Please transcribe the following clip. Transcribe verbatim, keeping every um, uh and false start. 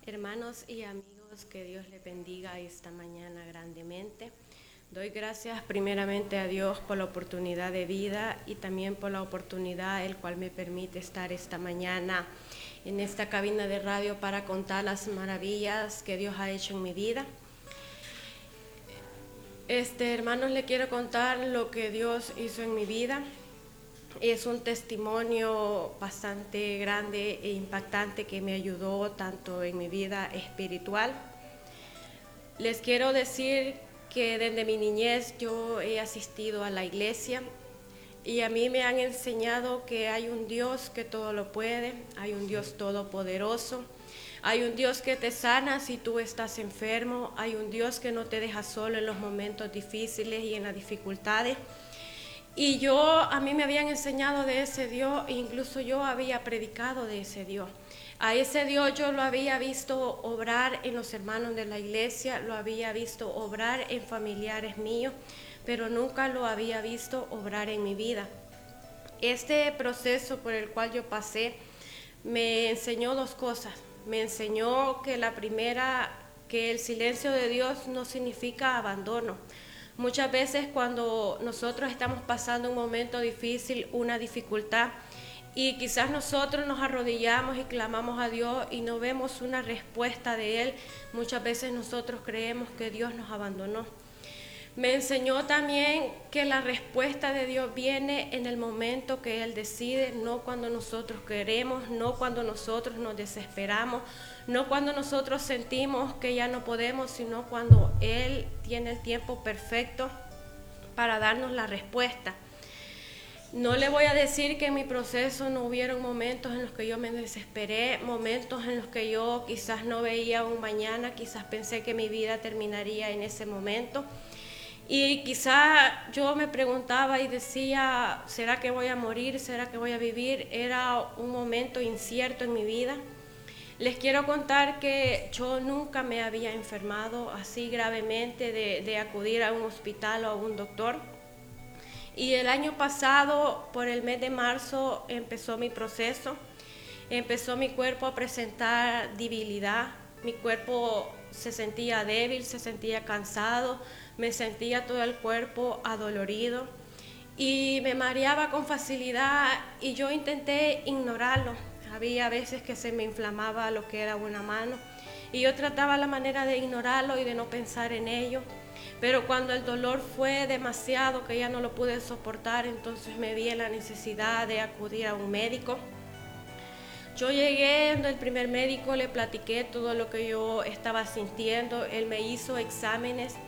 Hermanos y amigos, que Dios les bendiga esta mañana grandemente. Doy gracias primeramente a Dios por la oportunidad de vida y también por la oportunidad el cual me permite estar esta mañana en esta cabina de radio para contar las maravillas que Dios ha hecho en mi vida. Este, hermanos, le quiero contar lo que Dios hizo en mi vida. Es un testimonio bastante grande e impactante que me ayudó tanto en mi vida espiritual. Les quiero decir que desde mi niñez yo he asistido a la iglesia y a mí me han enseñado que hay un Dios que todo lo puede, hay un Dios todopoderoso, hay un Dios que te sana si tú estás enfermo, hay un Dios que no te deja solo en los momentos difíciles y en las dificultades. Y yo, a mí me habían enseñado de ese Dios, e incluso yo había predicado de ese Dios. A ese Dios yo lo había visto obrar en los hermanos de la iglesia, lo había visto obrar en familiares míos, pero nunca lo había visto obrar en mi vida. Este proceso por el cual yo pasé me enseñó dos cosas. Me enseñó que la primera, que el silencio de Dios no significa abandono. Muchas veces cuando nosotros estamos pasando un momento difícil, una dificultad, y quizás nosotros nos arrodillamos y clamamos a Dios y no vemos una respuesta de Él, muchas veces nosotros creemos que Dios nos abandonó. Me enseñó también que la respuesta de Dios viene en el momento que Él decide, no cuando nosotros queremos, no cuando nosotros nos desesperamos, no cuando nosotros sentimos que ya no podemos, sino cuando Él tiene el tiempo perfecto para darnos la respuesta. No le voy a decir que en mi proceso no hubieron momentos en los que yo me desesperé, momentos en los que yo quizás no veía un mañana, quizás pensé que mi vida terminaría en ese momento. Y quizá yo me preguntaba y decía, ¿será que voy a morir? ¿Será que voy a vivir? Era un momento incierto en mi vida. Les quiero contar que yo nunca me había enfermado así gravemente de, de acudir a un hospital o a un doctor. Y el año pasado, por el mes de marzo, empezó mi proceso. Empezó mi cuerpo a presentar debilidad. Mi cuerpo se sentía débil, se sentía cansado, me sentía todo el cuerpo adolorido y me mareaba con facilidad y yo intenté ignorarlo. Había veces que se me inflamaba lo que era una mano y yo trataba la manera de ignorarlo y de no pensar en ello. Pero cuando el dolor fue demasiado, que ya no lo pude soportar, entonces me vi en la necesidad de acudir a un médico. Yo llegué donde el primer médico, le platiqué todo lo que yo estaba sintiendo, él me hizo exámenes